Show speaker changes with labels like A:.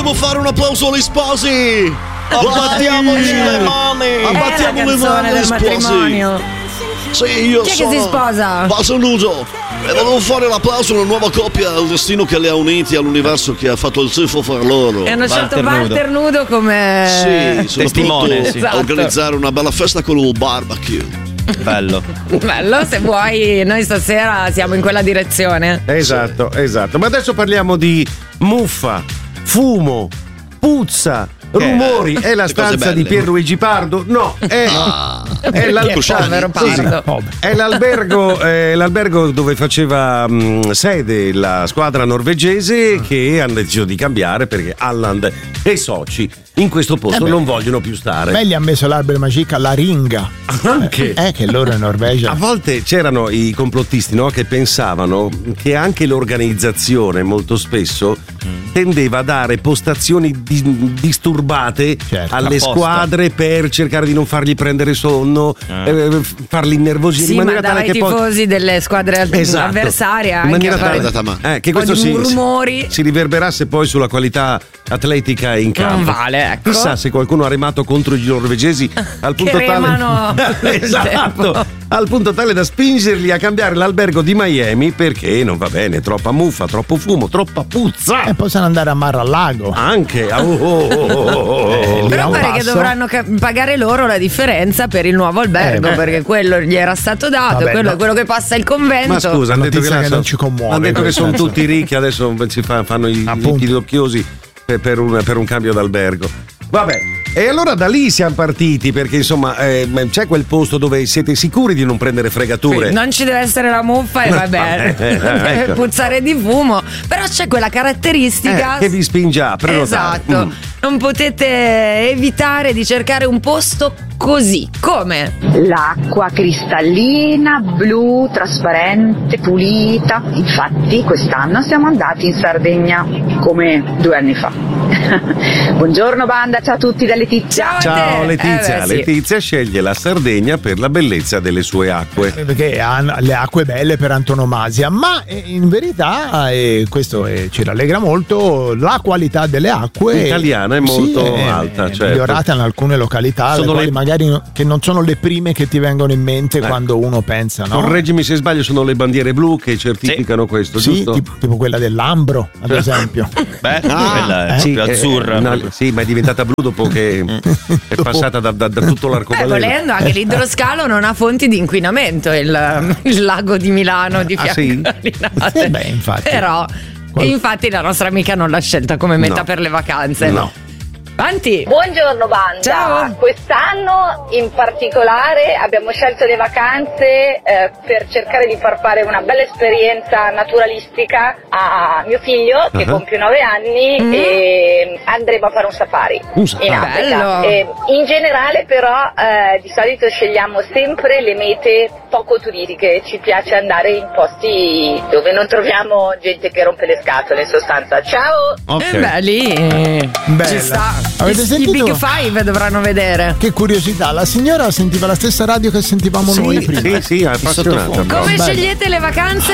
A: Vogliamo fare un applauso agli sposi? Abbattiamoci le mani! Abbattiamo le mani agli sposi!
B: Matrimonio.
A: Sì, io
B: Chi è
A: sono
B: che si sposa?
A: Basso Nudo e volevo fare l'applauso a una nuova coppia, al destino che li ha uniti, all'universo che ha fatto il tifo fra loro.
B: E hanno scelto Walter Nudo come
A: Sì, sono
C: testimone,
A: pronto
C: sì.
A: a organizzare una bella festa con il barbecue.
C: Bello.
B: Bello, se vuoi, noi stasera siamo in quella direzione.
D: Esatto. Ma adesso parliamo di muffa, fumo, puzza, rumori. È la
A: le cose
D: stanza di
A: belle.
D: Pierluigi Pardo? No, è
B: povero Pardo.
D: È l'albergo dove faceva sede la squadra norvegese, che hanno deciso di cambiare perché Alland e soci in questo posto non vogliono più stare.
E: Beh, gli ha messo l'albero magica la ringa.
D: Anche.
E: Che loro in Norvegia.
D: A volte c'erano i complottisti, no, che pensavano che anche l'organizzazione molto spesso tendeva a dare postazioni disturbate alle
C: apposta.
D: squadre per cercare di non fargli prendere sonno, farli innervosire
B: Sì,
D: in
B: ma
D: maniera
B: dava
D: tale
B: i
D: che poi
B: tifosi delle squadre
D: Esatto.
B: avversarie
D: in
B: anche
D: maniera
B: a fare
D: tale che
B: un po'
D: questo
B: di rumori.
D: si riverberasse poi sulla qualità atletica in campo.
B: Non vale, ecco.
D: Chissà se qualcuno ha remato contro i norvegesi al punto
B: Che remano nel
D: esatto,
B: tempo.
D: al punto tale da spingerli a cambiare l'albergo di Miami perché non va bene, troppa muffa, troppo fumo, troppa puzza.
E: E possono andare a Mar-a-Lago.
D: Anche
B: Però pare che dovranno pagare loro la differenza per il nuovo albergo, perché quello gli era stato dato,
E: Vabbè,
B: quello
E: no.
B: è quello che passa il convento.
D: Ma scusa, hanno detto
E: notizia
D: che,
E: che non ci commuove,
D: hanno detto che
E: questo,
D: sono
E: insomma.
D: tutti ricchi, adesso fanno i pidocchiosi per un cambio d'albergo. Vabbè, e allora da lì siamo partiti perché insomma c'è quel posto dove siete sicuri di non prendere fregature.
B: Sì, non ci deve essere la muffa e va bene, deve
D: ecco.
B: puzzare di fumo, però c'è quella caratteristica
D: che vi spinge a prenotare.
B: esatto, non potete evitare di cercare un posto così. Come?
F: L'acqua cristallina, blu, trasparente, pulita. Infatti quest'anno siamo andati in Sardegna come 2 anni fa. Buongiorno banda, ciao a tutti da Letizia.
D: Ciao Letizia,
B: sì.
D: Letizia sceglie la Sardegna per la bellezza delle sue acque.
E: Perché hanno le acque belle per antonomasia, ma in verità, e questo ci rallegra molto, la qualità delle acque
D: Italiana è molto alta,
E: è
D: certo.
E: migliorata in alcune località,
D: Sono
E: quali
D: le-
E: magari che non sono le prime che ti vengono in mente quando uno pensa, no?
D: Correggimi se sbaglio, sono le bandiere blu che certificano questo,
E: Sì,
D: giusto?
E: tipo quella dell'Ambro, ad esempio.
C: Beh, quella è più azzurra.
D: Sì, ma è diventata blu dopo che è passata da tutto l'arcobaleno.
B: Volendo anche l'idroscalo non ha fonti di inquinamento, il lago di Milano di fianco
D: sì?
B: a Linate.
E: Beh, infatti.
B: Però infatti la nostra amica non l'ha scelta come meta
D: No.
B: per le vacanze.
D: No.
B: Avanti.
F: Buongiorno banda.
B: Ciao.
F: Quest'anno in particolare abbiamo scelto le vacanze per cercare di far fare una bella esperienza naturalistica a mio figlio che compie 9 anni e andremo a fare un safari in Africa.
B: Bello.
F: In generale però di solito scegliamo sempre le mete poco turistiche, ci piace andare in posti dove non troviamo gente che rompe le scatole in sostanza. Ciao!
D: Ok.
B: Beh, lì
E: Bella.
B: ci sta.
E: Avete
B: I
E: sentito?
B: Big Five dovranno vedere.
E: Che curiosità, la signora sentiva la stessa radio che sentivamo noi prima.
D: Sì, è appassionata.
B: Come
E: Bello.
B: scegliete le vacanze?